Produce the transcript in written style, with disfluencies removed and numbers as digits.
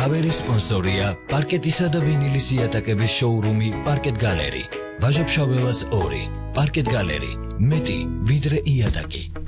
მთავარი სპონსორია პარკეტისა და ვინილის იატაკების შოურუმი პარკეტ გალერი. ვაჟა-ფშაველას 2. პარკეტ გალერი. მეტი ვიდრე იატაკი.